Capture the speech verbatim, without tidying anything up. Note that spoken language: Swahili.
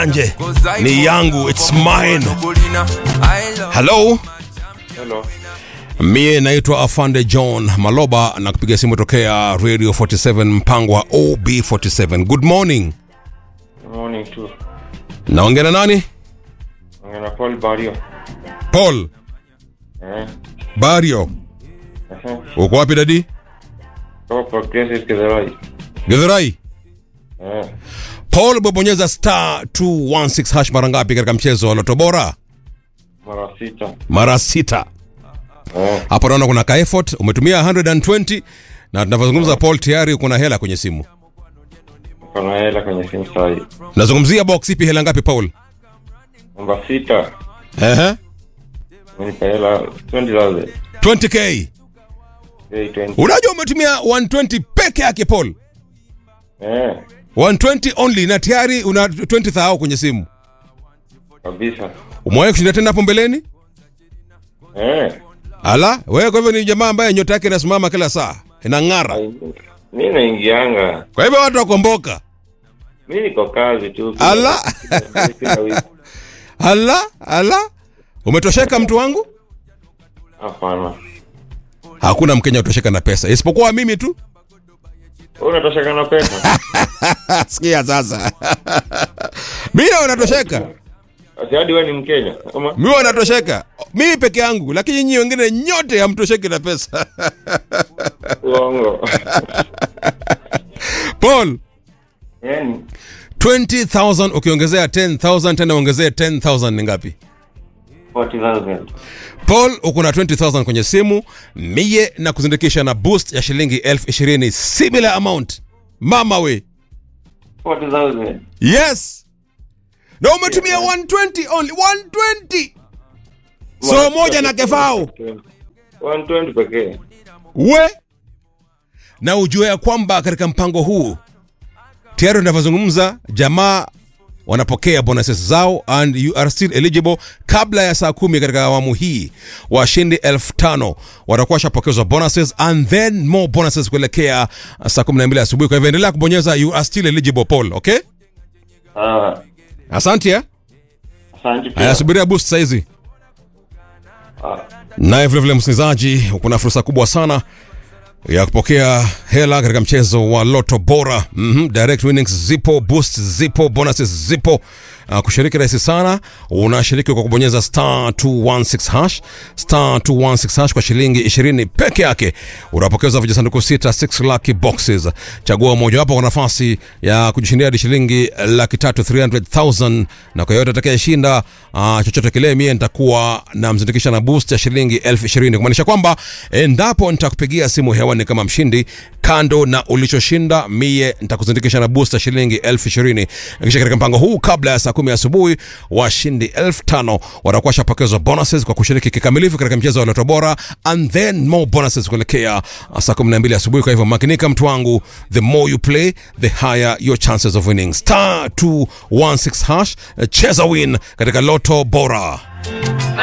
Anje ni yangu, it's mine. Hello. Hello. Mie naitwa Afande John Maloba na kupiga simu tokea Radio forty-seven mpango wa O B forty-seven. Good morning. Good morning too. Naongea na nani? Naongea na Paul Bario. Paul. Eh. Bario. Eh. Uko wapi dadi? Kwa Progressive Githurai. Githurai. Eh. Paul, bonyeza star two one six hash mara ngapi katika mchezo wa Loto Bora? Mara sita. Mara sita. Eh. Hapo naona kuna ka effort, umetumia one hundred twenty na tunavyozungumza Paul tayari kuna hela kwenye simu. Kuna hela kwenye simu sahi. Nazungumzia box ipi, hela ngapi Paul? Namba sita. Ehe. Mimi hela twenty thousand. twenty k. Eh, twenty. Unajua umetumia one hundred twenty peke yake Paul. Eh. one hundred twenty only na tayari una twenty thousand kwenye simu. Kabisa. Umewahi kushinda tena hapo mbeleni? Eh. Ala, wewe kwa hivyo ni jamaa ambaye nyota yake inasimama kila saa, inang'ara. Mimi naingianga. Kwa hivyo watu wakomboka. Mimi niko kazi tu. Ala. Ala, ala. Umetosheka mtu wangu? Hapana. Hakuna Mkenya utosheka na pesa, isipokuwa mimi tu. Unatosheka na pesa? Sikia sasa. Mimi unatosheka. Hadi wewe ni Mkenya. Kama Mimi unatosheka. Mimi peke yangu, lakini nyinyi wengine nyote hamtosheki na pesa. uongo. Paul, Yaani twenty thousand ukiongezea ten thousand tena ongezea ten thousand ni ngapi? forty thousand. Paul, uko na twenty thousand kwenye simu, mie na kuzindikisha na boost ya shilingi elfu ishirini, similar amount. Mama we. forty thousand. Yes. Na umetumia one hundred twenty only, one hundred twenty. So moja na kefao. one twenty pekee. We. Na ujue ya kwamba katika mpango huu tayari tunavyozungumza jamaa wanapokea bonuses zao and you are still eligible kabla ya saa kumi katika awamu hii. Washindi elfu tano watakuwa shapokezwa bonuses and then more bonuses kuelekea saa kumi na mbili asubuhi. Kwa hivyo endelea kubonyeza, you are still eligible Paul, okay? Ah. Asante eh? Asante pia. Haya, subiria boost saizi. Ah. Naye vile vile msikilizaji, kuna fursa kubwa sana ya kupokea hela katika mchezo wa Loto Bora. Mhm, direct winnings zipo, boost zipo, bonuses zipo. Uh, kushiriki rahisi sana, unashiriki kwa kubonyeza star two one six hash, star two one six hash kwa shilingi ishirini peke yake. Unapokeza vijisanduku sita, six lucky boxes. Chagua moja wapo kwa nafasi ya kujishindia hadi shilingi laki tatu, three hundred thousand, na kwa yote atakayeshinda uh, chochote kile mie nitakuwa na mzindikisha na boost ya shilingi elfu ishirini. Kumaanisha kwamba endapo nitakupigia simu hewani kama mshindi, kando na ulichoshinda, mie nitakuzindikisha na boost ya shilingi elfu ishirini. Kisha katika mpango huu kabla ya saa kumi asubuhi, washindi elfu tano watakuwa shapokezwa bonuses kwa kushiriki kikamilifu katika mchezo wa Loto Bora and then more bonuses kuelekea saa kumi na mbili asubuhi. Kwa hivyo makinika mtu wangu, the more you play the higher your chances of winning. Star two one six hash, cheza win katika Loto Bora.